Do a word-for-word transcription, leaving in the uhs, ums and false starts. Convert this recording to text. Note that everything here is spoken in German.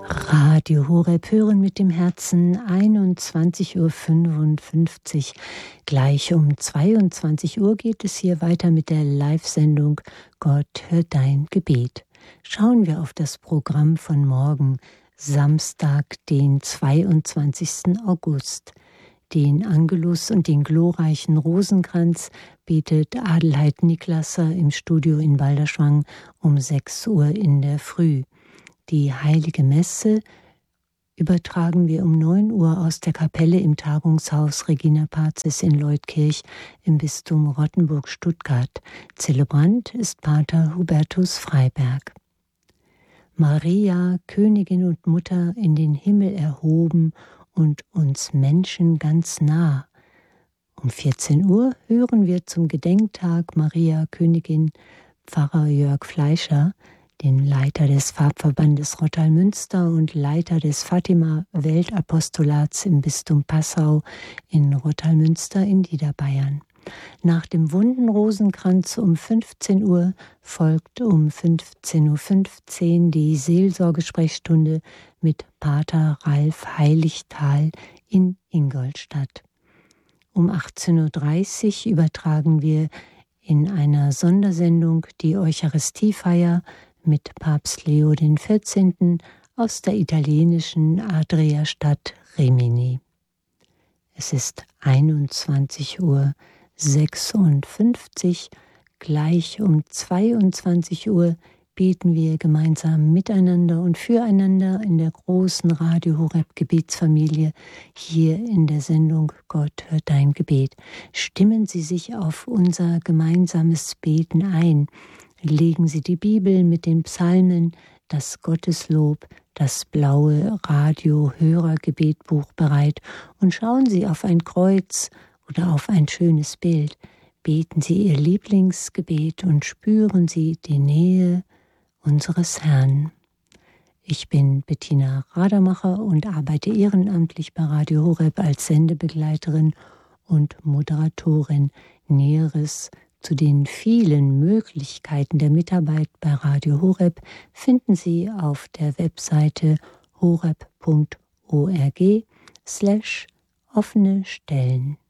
Radio Horeb hören mit dem Herzen, einundzwanzig Uhr fünfundfünfzig. Gleich um zweiundzwanzig Uhr geht es hier weiter mit der Live-Sendung Gott hört dein Gebet. Schauen wir auf das Programm von morgen, Samstag, den zweiundzwanzigsten August. Den Angelus und den glorreichen Rosenkranz betet Adelheid Niklasser im Studio in Balderschwang um sechs Uhr in der Früh. Die Heilige Messe übertragen wir um neun Uhr aus der Kapelle im Tagungshaus Regina Pazis in Leutkirch im Bistum Rottenburg-Stuttgart. Zelebrant ist Pater Hubertus Freiberg. Maria, Königin und Mutter, in den Himmel erhoben und uns Menschen ganz nah. Um vierzehn Uhr hören wir zum Gedenktag Maria, Königin, Pfarrer Jörg Fleischer, den Leiter des Pfarrverbandes Rottal-Münster und Leiter des Fatima-Weltapostolats im Bistum Passau in Rottal-Münster in Niederbayern. Nach dem Wunden-Rosenkranz um fünfzehn Uhr folgt um fünfzehn Uhr fünfzehn die Seelsorgesprechstunde mit Pater Ralf Heiligthal in Ingolstadt. Um achtzehn Uhr dreißig übertragen wir in einer Sondersendung die Eucharistiefeier mit Papst Leo der vierzehnte. Aus der italienischen Adriastadt Rimini. Es ist einundzwanzig Uhr sechsundfünfzig. Gleich um zweiundzwanzig Uhr beten wir gemeinsam miteinander und füreinander in der großen Radio Horeb Gebetsfamilie hier in der Sendung Gott hört dein Gebet. Stimmen Sie sich auf unser gemeinsames Beten ein. Legen Sie die Bibel mit den Psalmen, das Gotteslob, das blaue Radio-Hörergebetbuch bereit und schauen Sie auf ein Kreuz oder auf ein schönes Bild. Beten Sie Ihr Lieblingsgebet und spüren Sie die Nähe unseres Herrn. Ich bin Bettina Radermacher und arbeite ehrenamtlich bei Radio Horeb als Sendebegleiterin und Moderatorin. Näheres zu den vielen Möglichkeiten der Mitarbeit bei Radio Horeb finden Sie auf der Webseite horeb punkt org slash offene Stellen.